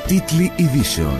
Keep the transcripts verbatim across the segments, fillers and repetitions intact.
Τίτλοι ειδήσεων.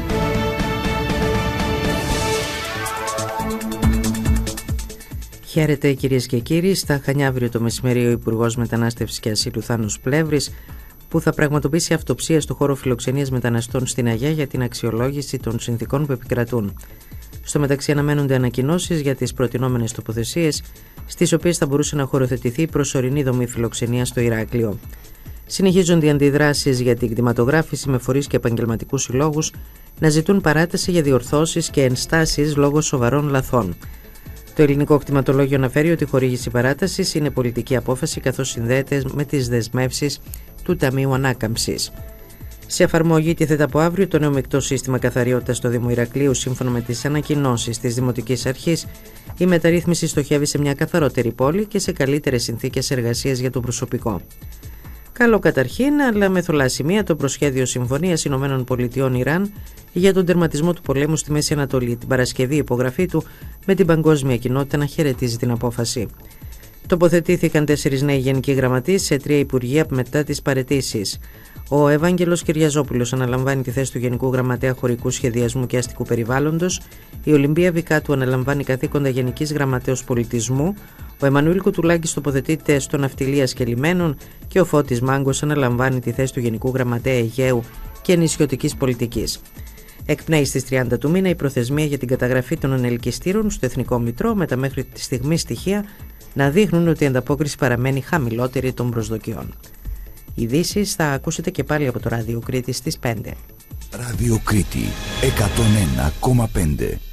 Χαίρετε κυρίες και κύριοι. Στα Χανιά αύριο το μεσημέρι ο Υπουργός Μετανάστευσης και Ασύλου Θάνος Πλεύρης, που θα πραγματοποιήσει αυτοψία στο χώρο φιλοξενίας μεταναστών στην Αγιά για την αξιολόγηση των συνθηκών που επικρατούν. Στο μεταξύ αναμένονται ανακοινώσεις για τις προτινόμενες τοποθεσίες, στις οποίες θα μπορούσε να χωροθετηθεί η προσωρινή δομή φιλοξενίας στο Ηράκλειο. Συνεχίζονται οι αντιδράσεις για την κτηματογράφηση, με φορείς και επαγγελματικούς συλλόγους να ζητούν παράταση για διορθώσεις και ενστάσεις λόγω σοβαρών λαθών. Το ελληνικό κτηματολόγιο αναφέρει ότι η χορήγηση παράτασης είναι πολιτική απόφαση, καθώς συνδέεται με τις δεσμεύσεις του Ταμείου Ανάκαμψης. Σε εφαρμογή τίθεται από αύριο το νέο μεικτό σύστημα καθαριότητας στο Δήμο Ηρακλείου. Σύμφωνα με τις ανακοινώσεις της Δημοτικής Αρχής, η μεταρρύθμιση στοχεύει σε μια καθαρότερη πόλη και σε καλύτερες συνθήκες εργασίας για το προσωπικό. Καλό καταρχήν, αλλά με θολά σημεία, το προσχέδιο συμφωνίας Ηνωμένων Πολιτειών Ιράν για τον τερματισμό του πολέμου στη Μέση Ανατολή. Την Παρασκευή, η υπογραφή του με την παγκόσμια κοινότητα να χαιρετίζει την απόφαση. Τοποθετήθηκαν τέσσερις νέοι γενικοί γραμματείς σε τρία υπουργεία μετά τις παραιτήσεις. Ο Ευάγγελος Κυριαζόπουλος αναλαμβάνει τη θέση του Γενικού Γραμματέα Χωρικού Σχεδιασμού και Αστικού Περιβάλλοντος. Η Ολυμπία Βικάτου αναλαμβάνει καθήκοντα Γενικής Γραμματέως Πολιτισμού. Ο Εμμανουήλ Κουτουλάκης τοποθετείται στο Ναυτιλίας και Λιμένων. Και ο Φώτης Μάγκος αναλαμβάνει τη θέση του Γενικού Γραμματέα Αιγαίου και Νησιωτικής Πολιτικής. Εκπνέει στις τριάντα του μήνα η προθεσμία για την καταγραφή των ανελκυστήρων στο Εθνικό Μητρό, με τα μέχρι τη στιγμή στοιχεία να δείχνουν ότι η ανταπόκριση παραμένει χαμηλότερη των προσδοκιών. Ειδήσεις θα ακούσετε και πάλι από το Ράδιο Κρήτη στις πέντε. Ράδιο Κρήτη εκατόν ένα κόμμα πέντε.